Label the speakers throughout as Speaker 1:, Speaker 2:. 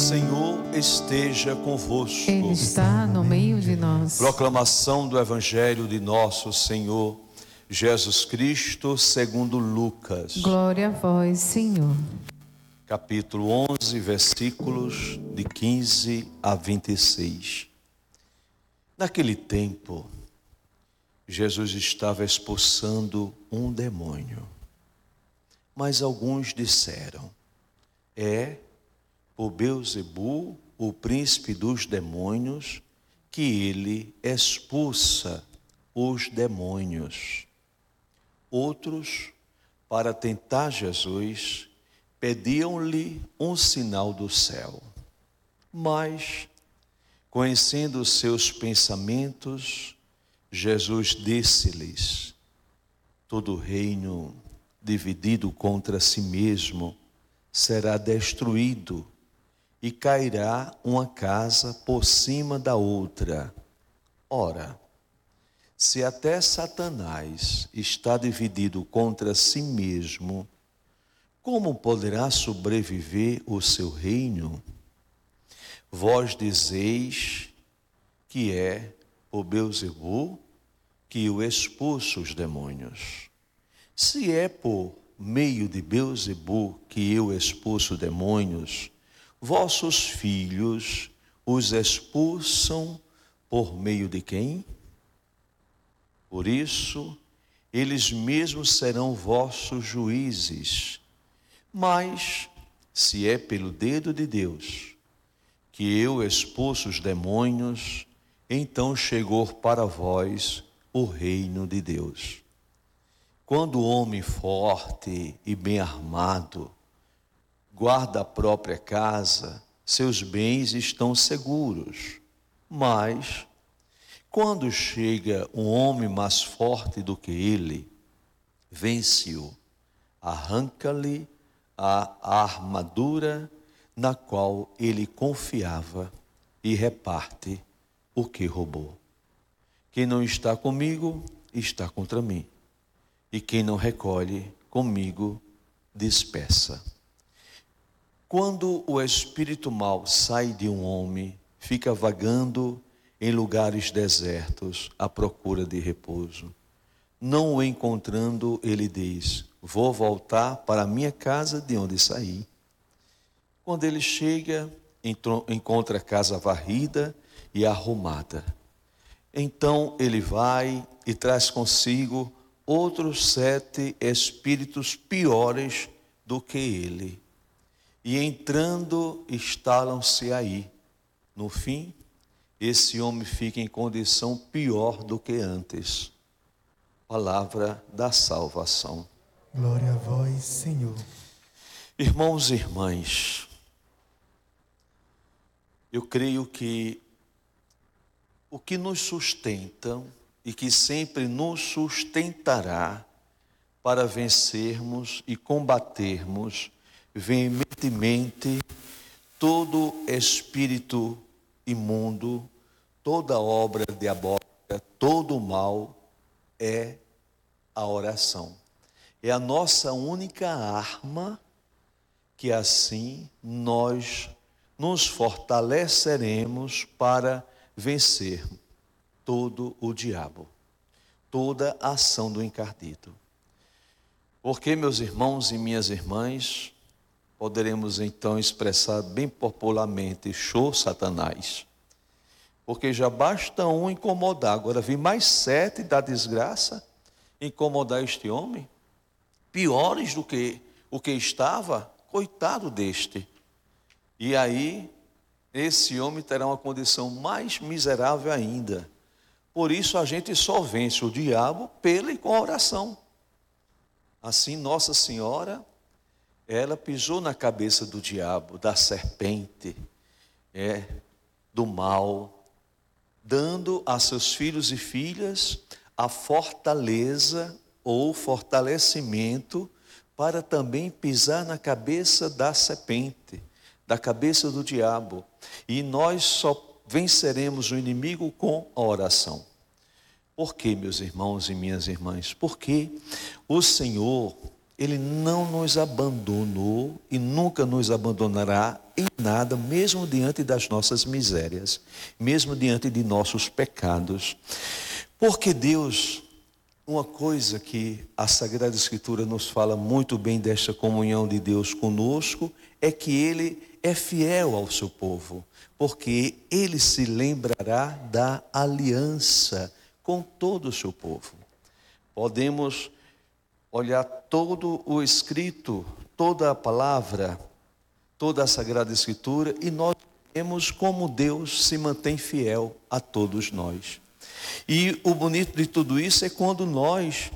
Speaker 1: Senhor esteja convosco.
Speaker 2: Ele está no meio de nós.
Speaker 1: Proclamação do Evangelho de nosso Senhor Jesus Cristo segundo Lucas.
Speaker 2: Glória a vós, Senhor.
Speaker 1: Capítulo 11, versículos de 15 a 26. Naquele tempo, Jesus estava expulsando um demônio. Mas alguns disseram: é por Beelzebul, o príncipe dos demônios, que ele expulsa os demônios. Outros, para tentar Jesus, pediam-lhe um sinal do céu. Mas, conhecendo os seus pensamentos, Jesus disse-lhes: todo reino dividido contra si mesmo será destruído, e cairá uma casa por cima da outra. Ora, se até Satanás está dividido contra si mesmo, como poderá sobreviver o seu reino? Vós dizeis que é por Beelzebul que eu expulso os demônios. Se é por meio de Beelzebul que eu expulso demônios, vossos filhos os expulsam por meio de quem? Por isso, eles mesmos serão vossos juízes. Mas, se é pelo dedo de Deus que eu expulso os demônios, então chegou para vós o reino de Deus. Quando o homem forte e bem armado guarda a própria casa, seus bens estão seguros. Mas, quando chega um homem mais forte do que ele, vence-o, arranca-lhe a armadura na qual ele confiava e reparte o que roubou. Quem não está comigo, está contra mim. E quem não recolhe comigo, dispersa. Quando o espírito mau sai de um homem, fica vagando em lugares desertos à procura de repouso. Não o encontrando, ele diz: vou voltar para a minha casa de onde saí. Quando ele chega, encontra a casa varrida e arrumada. Então ele vai e traz consigo outros 7 espíritos piores do que ele. E entrando, instalam-se aí. No fim, esse homem fica em condição pior do que antes. Palavra da salvação.
Speaker 3: Glória a vós, Senhor.
Speaker 1: Irmãos e irmãs, eu creio que o que nos sustenta e que sempre nos sustentará para vencermos e combatermos veementemente todo espírito imundo, toda obra diabólica, todo o mal, é a oração. É a nossa única arma que assim nós nos fortaleceremos para vencer todo o diabo, toda a ação do encardido. Porque, meus irmãos e minhas irmãs, poderemos então expressar bem popularmente: show Satanás. Porque já basta um incomodar, agora vir mais 7 da desgraça, incomodar este homem, piores do que o que estava, coitado deste. E aí, esse homem terá uma condição mais miserável ainda. Por isso a gente só vence o diabo pela e com a oração. Assim, Nossa Senhora, ela pisou na cabeça do diabo, da serpente, do mal, dando a seus filhos e filhas a fortaleza ou fortalecimento para também pisar na cabeça da serpente, da cabeça do diabo. E nós só venceremos o inimigo com a oração. Por quê, meus irmãos e minhas irmãs? Porque o Senhor, Ele não nos abandonou e nunca nos abandonará em nada, mesmo diante das nossas misérias, mesmo diante de nossos pecados. Porque Deus, uma coisa que a Sagrada Escritura nos fala muito bem desta comunhão de Deus conosco, é que Ele é fiel ao seu povo, porque Ele se lembrará da aliança com todo o seu povo. Podemos olhar todo o escrito, toda a palavra, toda a Sagrada Escritura, e nós vemos como Deus se mantém fiel a todos nós. E o bonito de tudo isso é quando nós,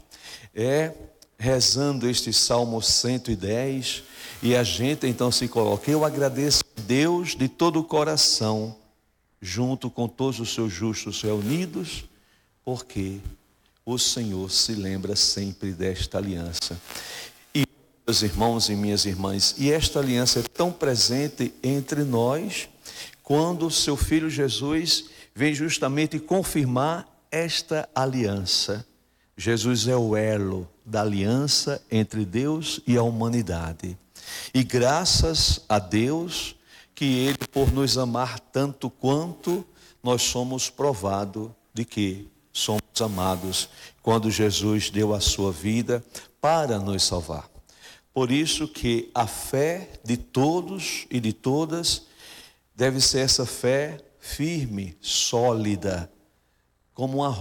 Speaker 1: rezando este Salmo 110, e a gente então se coloca: eu agradeço a Deus de todo o coração, junto com todos os seus justos reunidos, porque o Senhor se lembra sempre desta aliança. E, meus irmãos e minhas irmãs, e esta aliança é tão presente entre nós, quando o seu Filho Jesus vem justamente confirmar esta aliança. Jesus é o elo da aliança entre Deus e a humanidade. E graças a Deus que Ele, por nos amar tanto quanto, nós somos provados de que somos amados quando Jesus deu a sua vida para nos salvar. Por isso que a fé de todos e de todas deve ser essa fé firme, sólida, como uma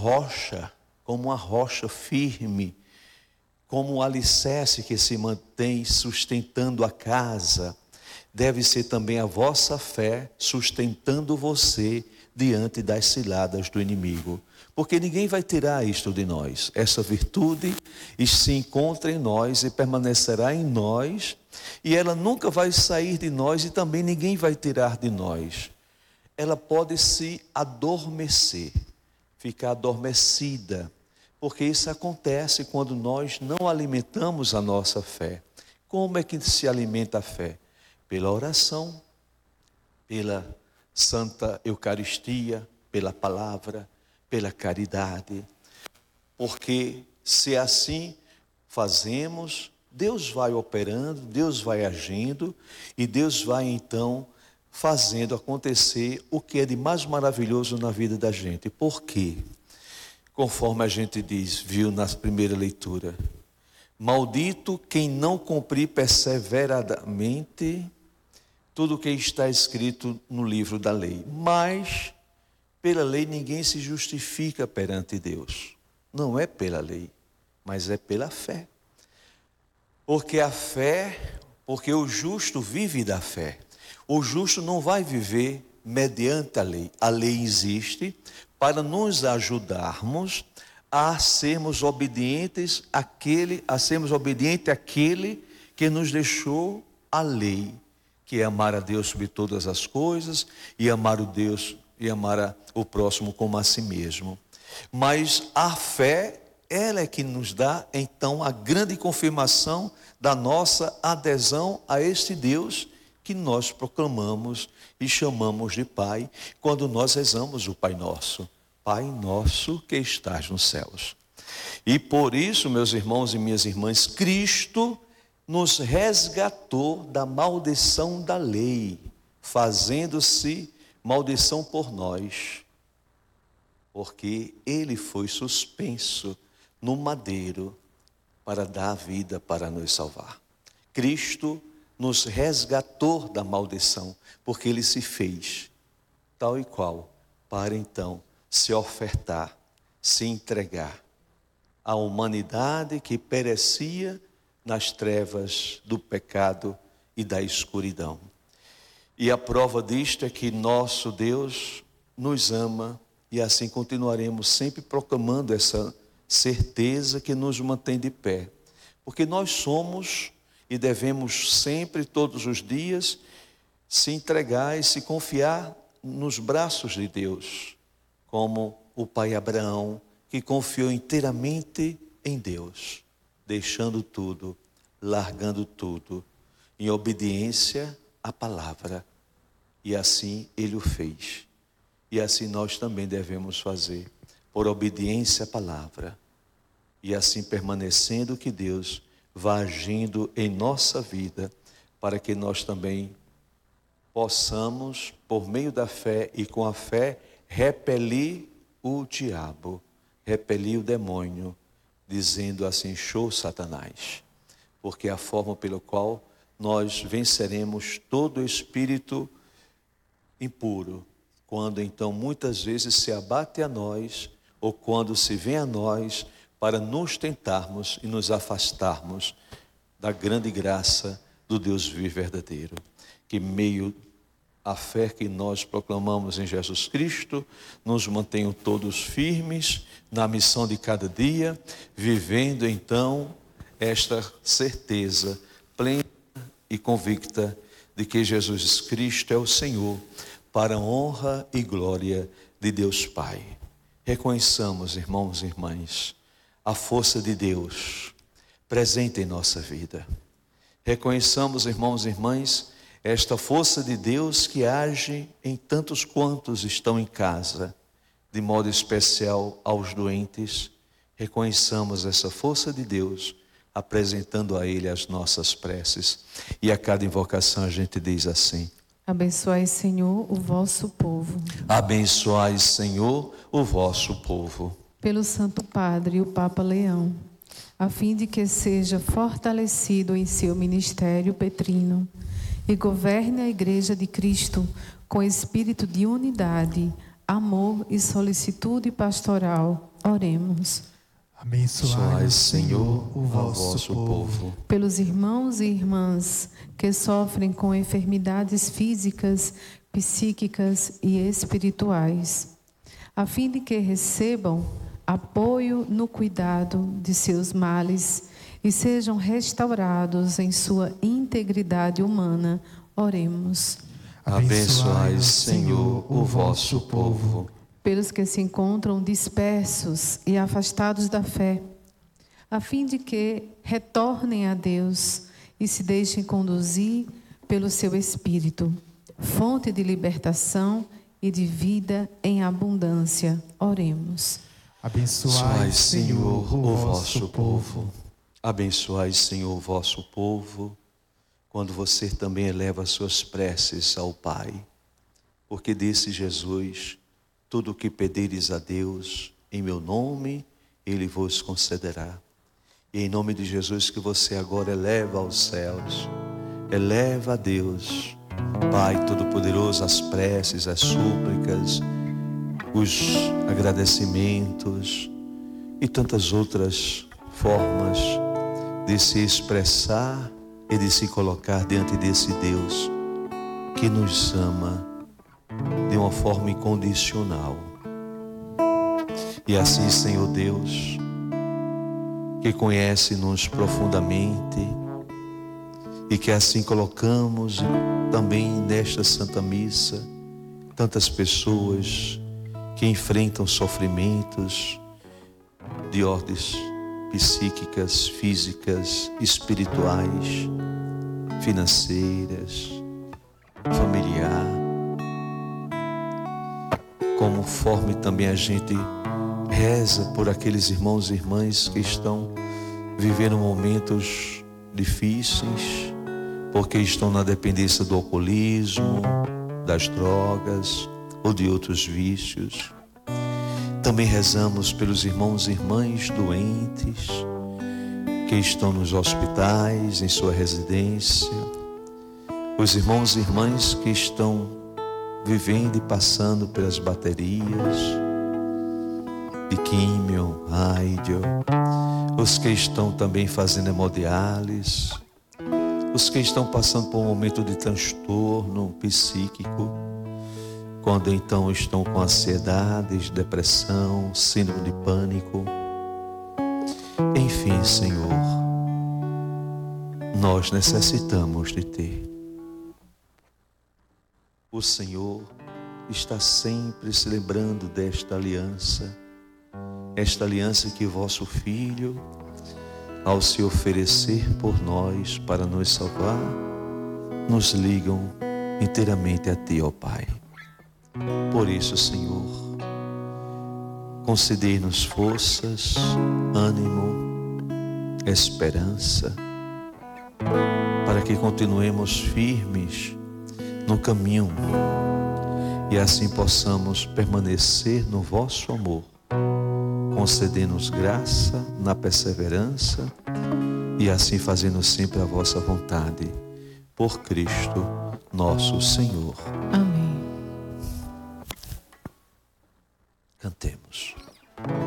Speaker 1: rocha firme, como um alicerce que se mantém sustentando a casa. Deve ser também a vossa fé sustentando você diante das ciladas do inimigo. Porque ninguém vai tirar isto de nós. Essa virtude se encontra em nós e permanecerá em nós, e ela nunca vai sair de nós e também ninguém vai tirar de nós. Ela pode se adormecer, ficar adormecida, porque isso acontece quando nós não alimentamos a nossa fé. Como é que se alimenta a fé? Pela oração, pela Santa Eucaristia, pela palavra, pela caridade. Porque se assim fazemos, Deus vai operando, Deus vai agindo, e Deus vai então fazendo acontecer o que é de mais maravilhoso na vida da gente. Por quê? Conforme a gente viu na primeira leitura: maldito quem não cumprir perseveradamente tudo o que está escrito no livro da lei. Mas pela lei ninguém se justifica perante Deus. Não é pela lei, mas é pela fé. Porque a fé, porque o justo vive da fé. O justo não vai viver mediante a lei. A lei existe para nos ajudarmos a sermos obedientes àquele que nos deixou a lei, que é amar a Deus sobre todas as coisas e amar o Deus e amar o próximo como a si mesmo. Mas a fé, ela é que nos dá então a grande confirmação da nossa adesão a este Deus que nós proclamamos e chamamos de Pai quando nós rezamos o Pai Nosso. Pai nosso que estás nos céus. E por isso, meus irmãos e minhas irmãs, Cristo nos resgatou da maldição da lei, fazendo-se maldição por nós, porque Ele foi suspenso no madeiro para dar a vida para nos salvar. Cristo nos resgatou da maldição, porque Ele se fez tal e qual, para então se ofertar, se entregar à humanidade que perecia nas trevas do pecado e da escuridão. E a prova disto é que nosso Deus nos ama, e assim continuaremos sempre proclamando essa certeza que nos mantém de pé. Porque nós somos e devemos sempre, todos os dias, se entregar e se confiar nos braços de Deus, como o pai Abraão, que confiou inteiramente em Deus, deixando tudo, largando tudo, em obediência à palavra. E assim ele o fez. E assim nós também devemos fazer, por obediência à palavra. E assim permanecendo que Deus vá agindo em nossa vida, para que nós também possamos, por meio da fé e com a fé, repelir o diabo, repelir o demônio, dizendo assim: show, Satanás. Porque é a forma pela qual nós venceremos todo espírito impuro, quando então muitas vezes se abate a nós, ou quando se vem a nós para nos tentarmos e nos afastarmos da grande graça do Deus vivo e verdadeiro. Que meio a fé que nós proclamamos em Jesus Cristo nos mantenham todos firmes na missão de cada dia, vivendo então esta certeza plena e convicta de que Jesus Cristo é o Senhor, para a honra e glória de Deus Pai. Reconheçamos, irmãos e irmãs, a força de Deus presente em nossa vida. Reconheçamos, irmãos e irmãs, esta força de Deus que age em tantos quantos estão em casa, de modo especial aos doentes. Reconheçamos essa força de Deus, apresentando a Ele as nossas preces. E a cada invocação a gente diz assim:
Speaker 2: Abençoai, Senhor, o vosso povo.
Speaker 1: Abençoai, Senhor, o vosso povo.
Speaker 2: Pelo Santo Padre, o Papa Leão, a fim de que seja fortalecido em seu ministério petrino e governe a Igreja de Cristo com espírito de unidade, amor e solicitude pastoral. Oremos.
Speaker 3: Abençoai, Senhor, o vosso povo.
Speaker 2: Pelos irmãos e irmãs que sofrem com enfermidades físicas, psíquicas e espirituais, a fim de que recebam apoio no cuidado de seus males e sejam restaurados em sua integridade humana. Oremos.
Speaker 1: Abençoai, Senhor, o vosso povo.
Speaker 2: Pelos que se encontram dispersos e afastados da fé, a fim de que retornem a Deus e se deixem conduzir pelo seu Espírito, fonte de libertação e de vida em abundância. Oremos.
Speaker 3: Abençoai, Senhor, o vosso povo.
Speaker 1: Abençoai, Senhor, o vosso povo, quando você também eleva suas preces ao Pai. Porque disse Jesus: tudo o que pedires a Deus, em meu nome, Ele vos concederá. E em nome de Jesus que você agora eleva aos céus, eleva a Deus, Pai Todo-Poderoso, as preces, as súplicas, os agradecimentos e tantas outras formas de se expressar e de se colocar diante desse Deus que nos ama de uma forma incondicional. E assim, Senhor Deus, que conhece-nos profundamente e que assim colocamos também nesta Santa Missa tantas pessoas que enfrentam sofrimentos de ordens psíquicas, físicas, espirituais, financeiras, familiar. Conforme também a gente reza por aqueles irmãos e irmãs que estão vivendo momentos difíceis, porque estão na dependência do alcoolismo, das drogas ou de outros vícios. Também rezamos pelos irmãos e irmãs doentes que estão nos hospitais, em sua residência, os irmãos e irmãs que estão vivendo e passando pelas baterias de químio, rádio, os que estão também fazendo hemodiálise, os que estão passando por um momento de transtorno psíquico, quando então estão com ansiedade, depressão, síndrome de pânico. Enfim, Senhor, nós necessitamos de Ti. O Senhor está sempre se lembrando desta aliança, esta aliança que vosso Filho, ao se oferecer por nós para nos salvar, nos ligam inteiramente a Ti, ó Pai. Por isso, Senhor, concedei-nos forças, ânimo, esperança, para que continuemos firmes no caminho e assim possamos permanecer no vosso amor. Concedei-nos graça na perseverança e assim fazendo sempre a vossa vontade. Por Cristo nosso Senhor.